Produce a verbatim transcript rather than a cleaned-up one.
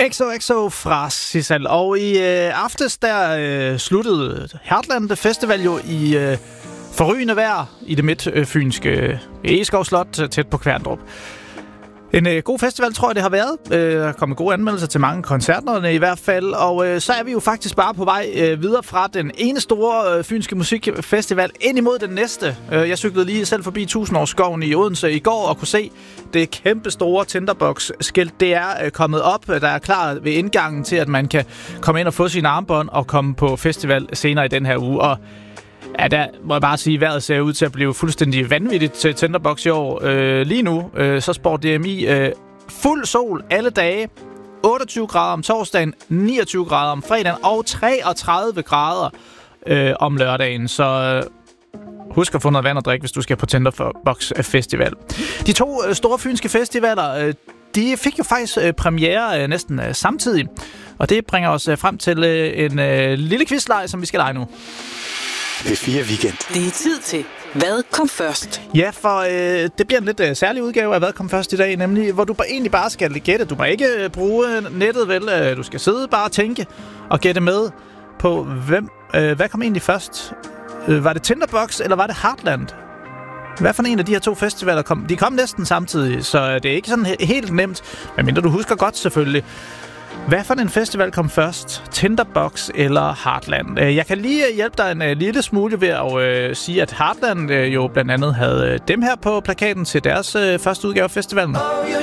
X O X O fra Sissel. Og i øh, aftes, der øh, sluttede Heartland Festival jo i øh, forrygende vejr i det midtfynske øh, Egeskov Slot, tæt på Kværndrup. En øh, god festival, tror jeg, det har været. Øh, der er kommet gode anmeldelser til mange koncerterne i hvert fald. Og øh, så er vi jo faktisk bare på vej øh, videre fra den ene store øh, fynske musikfestival ind imod den næste. Øh, jeg cyklede lige selv forbi tusindårsskoven i Odense i går og kunne se det kæmpe store Tinderbox-skilt. Det er øh, kommet op. Der er klar ved indgangen til, at man kan komme ind og få sine armbånd og komme på festival senere i den her uge. Og ja, der må jeg bare sige, at vejret ser ud til at blive fuldstændig vanvittigt til Tinderbox i år. Øh, lige nu, øh, så spår D M I øh, fuld sol alle dage. otteogtyve grader om torsdagen, niogtyve grader om fredagen og treogtredive grader øh, om lørdagen. Så øh, husk at få noget vand og drikke, hvis du skal på Tinderbox Festival. De to øh, store fynske festivaler, øh, de fik jo faktisk øh, premiere øh, næsten øh, samtidig. Og det bringer os øh, frem til øh, en øh, lille quizleg, som vi skal lege nu. P fire Weekend. Det er tid til Hvad kom først? Ja, for øh, det bliver en lidt øh, særlig udgave af Hvad kom først i dag, nemlig hvor du bare, egentlig bare skal gætte. Du må ikke øh, bruge nettet, vel? Øh, du skal sidde bare og tænke og gætte med på, hvem, øh, hvad kom egentlig først? Øh, var det Tinderbox, eller var det Heartland? Hvad for en af de her to festivaler kom? De kom næsten samtidig, så det er ikke sådan he- helt nemt, medmindre du husker godt selvfølgelig. Hvad for en festival kom først? Tinderbox eller Heartland? Jeg kan lige hjælpe dig en lille smule ved at øh, sige, at Heartland øh, jo blandt andet havde dem her på plakaten til deres øh, første udgave af festivalen.